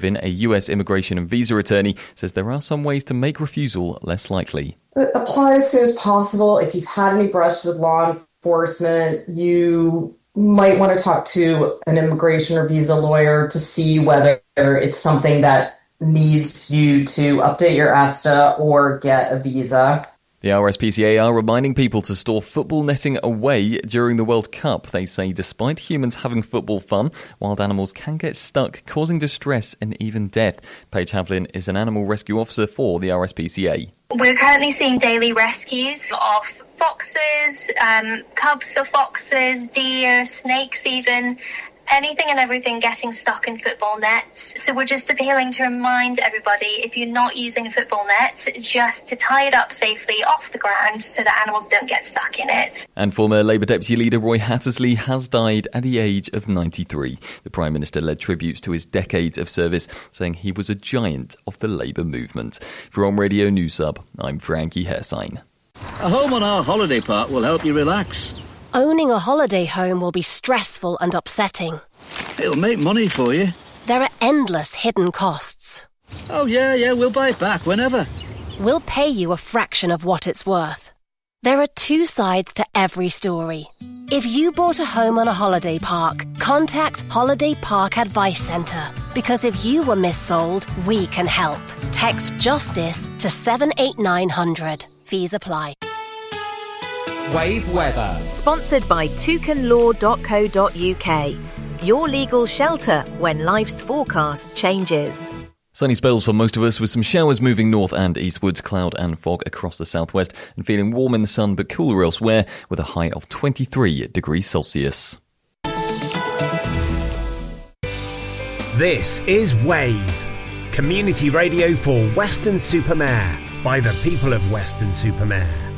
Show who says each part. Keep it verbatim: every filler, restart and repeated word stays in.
Speaker 1: Griffin, a U S immigration and visa attorney, says there are some ways to make refusal less likely.
Speaker 2: Apply as soon as possible. If you've had any brush with law enforcement, you might want to talk to an immigration or visa lawyer to see whether it's something that needs you to update your E S T A or get a visa.
Speaker 1: The R S P C A are reminding people to store football netting away during the World Cup. They say despite humans having football fun, wild animals can get stuck, causing distress and even death. Paige Havlin is an animal rescue officer for the R S P C A.
Speaker 3: We're currently seeing daily rescues of foxes, um, cubs of foxes, deer, snakes even. Anything and everything getting stuck in football nets. So we're just appealing to remind everybody, if you're not using a football net, just to tie it up safely off the ground so that animals don't get stuck in it.
Speaker 1: And former Labour Deputy Leader Roy Hattersley has died at the age of ninety-three. The Prime Minister led tributes to his decades of service, saying he was a giant of the Labour movement. For On Radio News Sub, I'm Frankie Hersign.
Speaker 4: A home on our holiday park will help you relax.
Speaker 5: Owning a holiday home will be stressful and upsetting.
Speaker 4: It'll make money for you.
Speaker 5: There are endless hidden costs.
Speaker 4: Oh, yeah, yeah, we'll buy it back whenever.
Speaker 5: We'll pay you a fraction of what it's worth. There are two sides to every story. If you bought a home on a holiday park, contact Holiday Park Advice Centre. Because if you were missold, we can help. Text JUSTICE to seven eight nine hundred. Fees apply.
Speaker 6: Wave weather.
Speaker 7: Sponsored by toucan law dot co dot uk. Your legal shelter when life's forecast changes.
Speaker 1: Sunny spells for most of us, with some showers moving north and eastwards, cloud and fog across the southwest, and feeling warm in the sun but cooler elsewhere, with a high of twenty-three degrees Celsius.
Speaker 6: This is Wave, community radio for Weston-super-Mare, by the people of Weston-super-Mare.